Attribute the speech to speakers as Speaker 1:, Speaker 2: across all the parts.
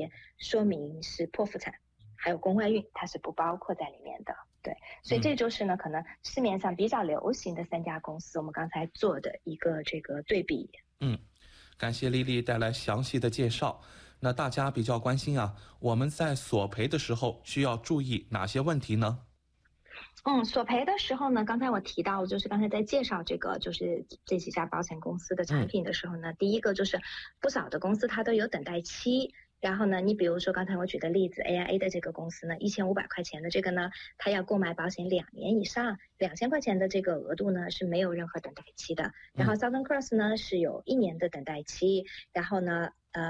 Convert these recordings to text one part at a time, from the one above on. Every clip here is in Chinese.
Speaker 1: 别说明是剖腹产，还有宫外孕，它是不包括在里面的。对，所以这就是呢，可能市面上比较流行的3家公司，我们刚才做的一个这个对比。
Speaker 2: 感谢丽丽带来详细的介绍。那大家比较关心啊，我们在索赔的时候需要注意哪些问题呢？
Speaker 1: 索赔的时候呢，刚才我提到，就是刚才在介绍这个就是这几家保险公司的产品的时候呢，第一个就是不少的公司它都有等待期。然后呢，你比如说刚才我举的例子 AIA 的这个公司呢，1500块钱的这个呢，它要购买保险2年以上，2000块钱的这个额度呢是没有任何等待期的。然后 Southern Cross 呢是有1年的等待期，然后呢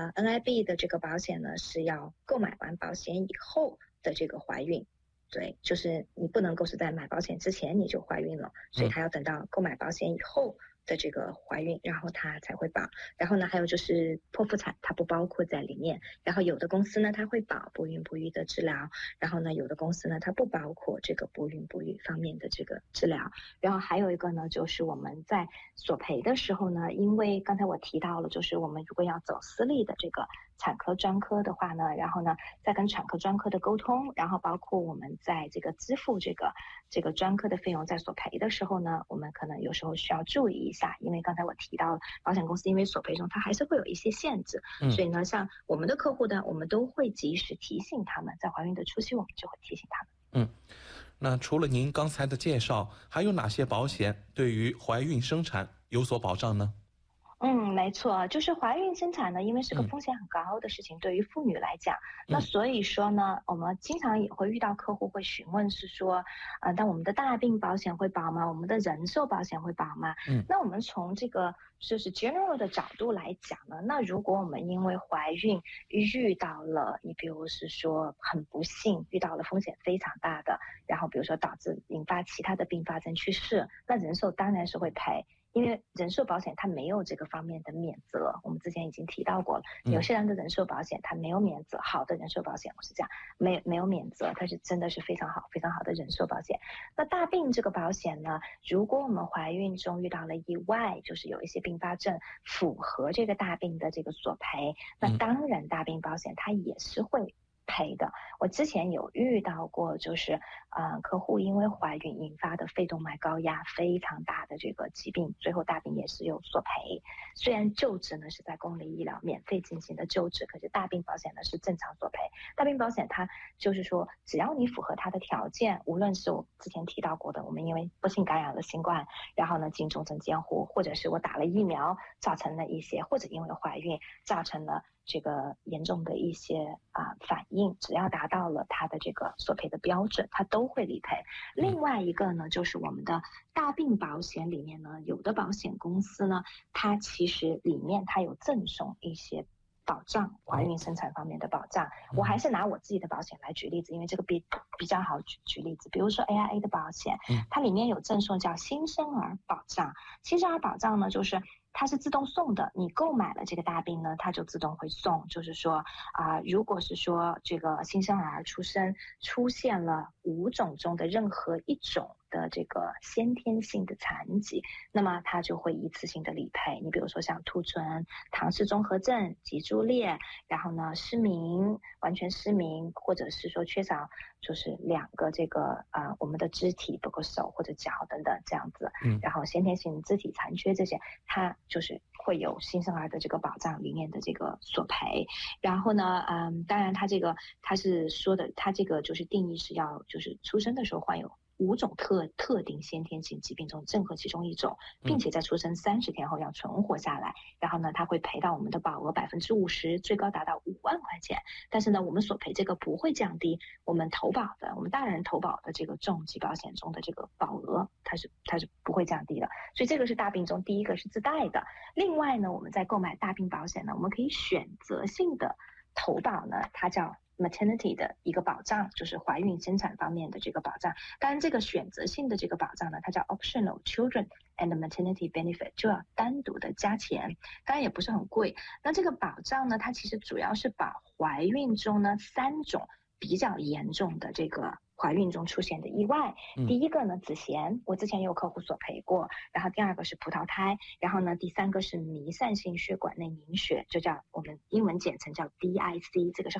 Speaker 1: NIB 的这个保险呢是要购买完保险以后的这个怀孕。对，就是你不能够是在买保险之前你就怀孕了，所以它要等到购买保险以后的这个怀孕，然后它才会保。然后呢，还有就是剖腹产，它不包括在里面。然后有的公司呢，它会保不孕不育的治疗，然后呢，有的公司呢，它不包括这个不孕不育方面的这个治疗。然后还有一个呢，就是我们在索赔的时候呢，因为刚才我提到了，就是我们如果要走私立的这个产科专科的话呢，然后呢，再跟产科专科的沟通，然后包括我们在这个支付这个专科的费用，在索赔的时候呢，我们可能有时候需要注意一下，因为刚才我提到保险公司因为索赔中它还是会有一些限制，所以呢，像我们的客户呢，我们都会及时提醒他们，在怀孕的初期我们就会提醒他们。
Speaker 2: 那除了您刚才的介绍，还有哪些保险对于怀孕生产有所保障呢？
Speaker 1: 没错，就是怀孕生产呢，因为是个风险很高的事情，对于妇女来讲，那所以说呢，我们经常也会遇到客户会询问是说，但我们的大病保险会保吗？我们的人寿保险会保吗？那我们从这个就是 general 的角度来讲呢，那如果我们因为怀孕遇到了，你比如是说很不幸遇到了风险非常大的，然后比如说导致引发其他的并发症去世，那人寿当然是会赔。因为人寿保险它没有这个方面的免责，我们之前已经提到过了。有些人的人寿保险它没有免责，好的人寿保险我是这样，没有免责，它是真的是非常好非常好的人寿保险。那大病这个保险呢，如果我们怀孕中遇到了意外，就是有一些并发症符合这个大病的这个索赔，那当然大病保险它也是会赔的。我之前有遇到过，就是客户因为怀孕引发的肺动脉高压非常大的这个疾病，最后大病也是有索赔。虽然救治呢是在公立医疗免费进行的救治，可是大病保险呢是正常索赔。大病保险它就是说，只要你符合它的条件，无论是我之前提到过的，我们因为不幸感染了新冠，然后呢进重症监护，或者是我打了疫苗造成了一些，或者因为怀孕造成了这个严重的一些反应，只要达到了它的这个索赔的标准，它都会理赔。另外一个呢，就是我们的大病保险里面呢，有的保险公司呢，它其实里面它有赠送一些保障，怀孕生产方面的保障。我还是拿我自己的保险来举例子，因为这个比较好举例子。比如说 AIA 的保险，它里面有赠送叫新生儿保障。新生儿保障呢，就是它是自动送的，你购买了这个大病呢，它就自动会送。就是说如果是说这个新生儿出生出现了5种中的任何一种的这个先天性的残疾，那么它就会一次性的理赔。你比如说像兔唇、唐氏综合症、脊柱裂，然后呢失明、完全失明，或者是说缺少就是2个这个我们的肢体，包括手或者脚等等这样子，然后先天性肢体残缺这些，它就是会有新生儿的这个保障里面的这个索赔。然后呢当然它是说的，它这个就是定义是要就是出生的时候患有5种特定先天性疾病中任何其中一种，并且在出生30天后要存活下来，然后呢它会赔到我们的保额50%，最高达到5万块钱。但是呢我们索赔这个不会降低我们投保的，我们大人投保的这个重疾保险中的这个保额，它是不会降低的。所以这个是大病中第一个是自带的。另外呢，我们在购买大病保险呢，我们可以选择性的投保呢，它叫maternity 的一个保障，就是怀孕生产方面的这个保障。当然这个选择性的这个保障呢，它叫 optional children and maternity benefit， 就要单独的加钱，当然也不是很贵。那这个保障呢，它其实主要是把怀孕中呢3种比较严重的这个怀孕中出现的意外。第一个呢子痫，我之前有客户索赔过，然后第2个是葡萄胎，然后呢第3个是弥散性血管内凝血，就叫我们英文简称叫 DIC， 这个是